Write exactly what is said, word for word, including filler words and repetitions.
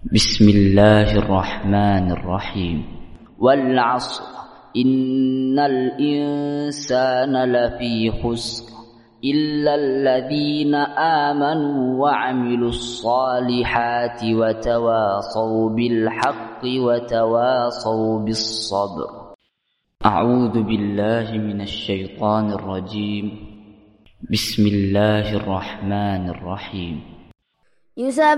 بسم الله الرحمن الرحيم. والعصر إن الإنسان لفي خسر إلا الذين آمنوا وعملوا الصالحات وتواصوا بالحق وتواصوا بالصبر. أعوذ بالله من الشيطان الرجيم. بسم الله الرحمن الرحيم. يسبح